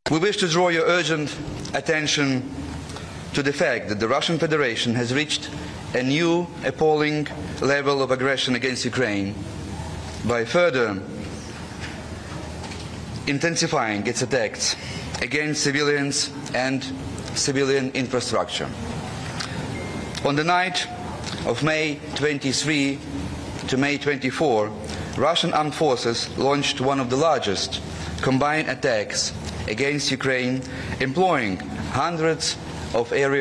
We wish to draw your urgent attention to the fact that the Russian Federation has reached a new appalling level of aggression against Ukraine by further intensifying its attacks against civilians and civilian infrastructure. On the night of May 23 to May 24, Russian armed forces launched one of the largest combined attacks against Ukraine, employing hundreds of aerial